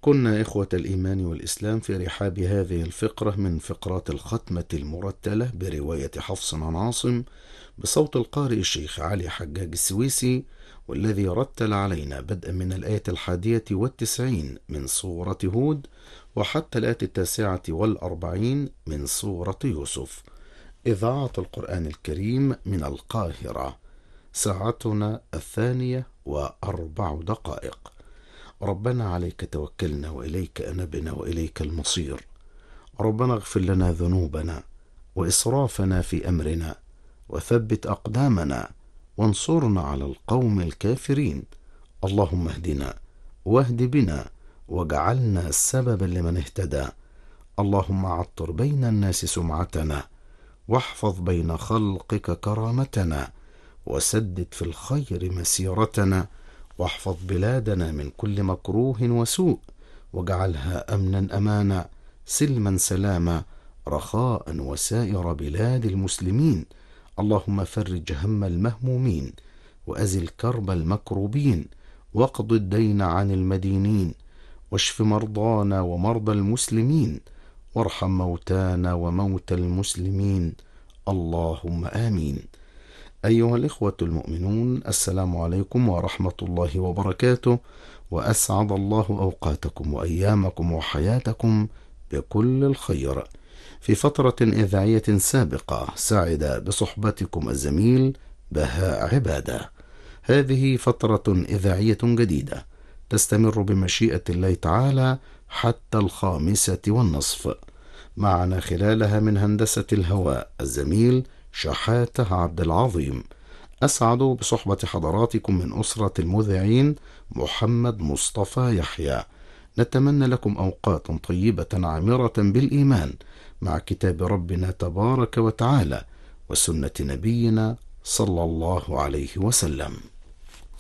كنا إخوة الإيمان والإسلام في رحاب هذه الفقرة من فقرات الختمة المرتلة برواية حفص عن عاصم بصوت القارئ الشيخ علي حجاج السويسي، والذي رتل علينا بدءا من الآية 91 من سورة هود وحتى الآية 49 من سورة يوسف. إذاعة القرآن الكريم من القاهرة. ساعتنا 2:04. ربنا عليك توكلنا وإليك أنبنا وإليك المصير. ربنا اغفر لنا ذنوبنا وإسرافنا في أمرنا وثبت أقدامنا وانصرنا على القوم الكافرين. اللهم اهدنا واهد بنا واجعلنا سببا لمن اهتدى. اللهم عطر بين الناس سمعتنا واحفظ بين خلقك كرامتنا وسدد في الخير مسيرتنا واحفظ بلادنا من كل مكروه وسوء واجعلها أمنا أمانا سلما سلاما رخاء وسائر بلاد المسلمين. اللهم فرج هم المهمومين وأزل كرب المكروبين واقض الدين عن المدينين واشف مرضانا ومرضى المسلمين وارحم موتانا وموتى المسلمين. اللهم آمين. أيها الإخوة المؤمنون، السلام عليكم ورحمة الله وبركاته، وأسعد الله أوقاتكم وأيامكم وحياتكم بكل الخير. في فترة إذاعية سابقة سعد بصحبتكم الزميل بهاء عبادة. هذه فترة إذاعية جديدة تستمر بمشيئة الله تعالى حتى 5:30. معنا خلالها من هندسة الهواء الزميل شحاتة عبد العظيم. أسعد بصحبة حضراتكم من أسرة المذيعين محمد مصطفى يحيى. نتمنى لكم أوقات طيبة عامرة بالإيمان مع كتاب ربنا تبارك وتعالى وسنة نبينا صلى الله عليه وسلم.